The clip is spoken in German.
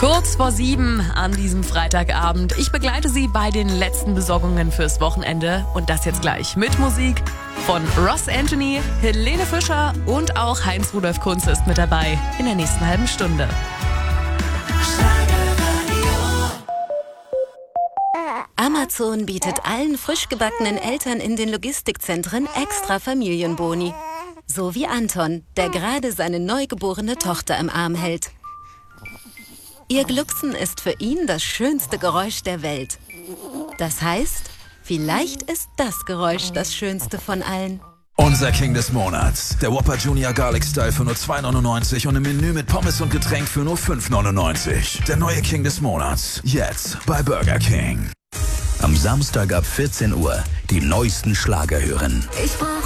Kurz vor 7 an diesem Freitagabend. Ich begleite Sie bei den letzten Besorgungen fürs Wochenende. Und das jetzt gleich mit Musik von Ross Anthony, Helene Fischer und auch Heinz-Rudolf Kunze ist mit dabei in der nächsten halben Stunde. Amazon bietet allen frisch gebackenen Eltern in den Logistikzentren extra Familienboni. So wie Anton, der gerade seine neugeborene Tochter im Arm hält. Ihr Glucksen ist für ihn das schönste Geräusch der Welt. Das heißt, vielleicht ist das Geräusch das schönste von allen. Unser King des Monats. Der Whopper Junior Garlic Style für nur 2,99 und im Menü mit Pommes und Getränk für nur 5,99. Der neue King des Monats. Jetzt bei Burger King. Am Samstag ab 14 Uhr die neuesten Schlager hören. Ich brauch